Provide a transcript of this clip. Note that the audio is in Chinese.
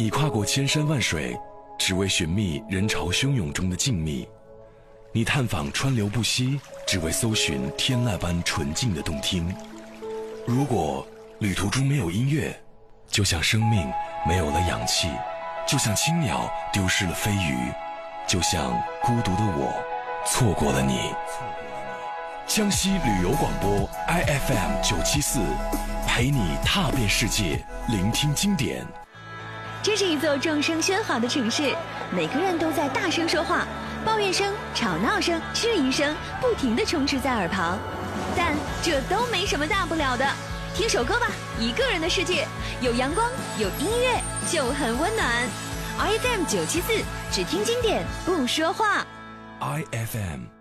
你跨过千山万水，只为寻觅人潮汹涌中的静谧；你探访川流不息，只为搜寻天籁般纯净的动听。如果旅途中没有音乐，就像生命没有了氧气，就像青鸟丢失了飞鱼，就像孤独的我错过了你。江西旅游广播 IFM 974，陪你踏遍世界，聆听经典。 这是一座众声喧哗的城市，每个人都在大声说话，抱怨声、吵闹声、质疑声不停地充斥在耳旁，但这都没什么大不了的。听首歌吧，一个人的世界，有阳光，有音乐，就很温暖。IFM 974，只听经典，不说话。 IFM